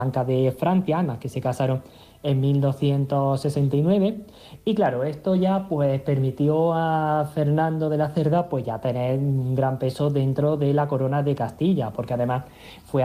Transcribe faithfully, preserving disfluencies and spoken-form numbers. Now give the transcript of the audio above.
Blanca de Francia, además que se casaron en mil doscientos sesenta y nueve. Y claro, esto ya pues permitió a Fernando de la Cerda pues ya tener un gran peso dentro de la corona de Castilla, porque además fue